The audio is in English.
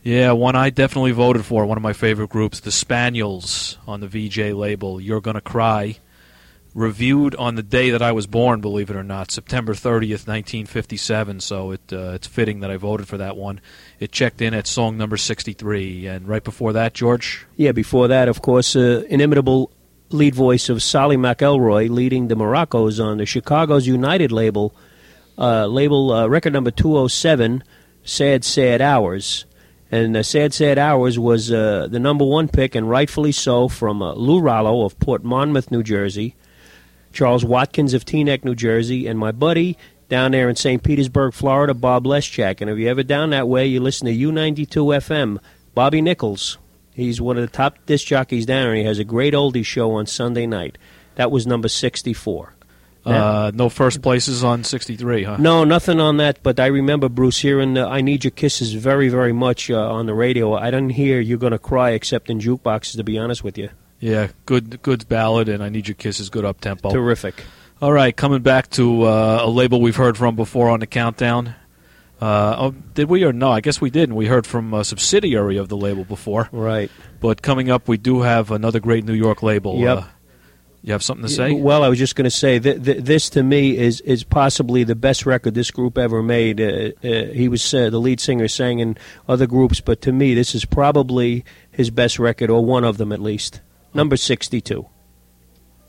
Yeah, one I definitely voted for, one of my favorite groups, the Spaniels on the VJ label, You're Gonna Cry. Reviewed on the day that I was born, believe it or not, September 30th, 1957, so it's fitting that I voted for that one. It checked in at song number 63, and right before that, George? Yeah, before that, of course, inimitable lead voice of Solly McElroy leading the Moroccos on the Chicago's United label, record number 207, Sad, Sad Hours. And Sad, Sad Hours was the number one pick, and rightfully so, from Lou Rollo of Port Monmouth, New Jersey, Charles Watkins of Teaneck, New Jersey, and my buddy down there in St. Petersburg, Florida, Bob Leschak. And if you're ever down that way, you listen to U92 FM. Bobby Nichols, he's one of the top disc jockeys down there, and he has a great oldies show on Sunday night. That was number 64. No first places on 63, huh? No, nothing on that, but I remember, Bruce, hearing I Need Your Kisses very, very much on the radio. I didn't hear You're Gonna Cry except in jukeboxes, to be honest with you. Yeah, good ballad, and I Need Your Kisses, good up-tempo. Terrific. All right, coming back to a label we've heard from before on the countdown. Did we or no? I guess we didn't. We heard from a subsidiary of the label before. Right. But coming up, we do have another great New York label. Yep. You have something to say? Well, I was just going to say, this to me is possibly the best record this group ever made. He was the lead singer, sang in other groups, but to me this is probably his best record, or one of them at least. Number 62.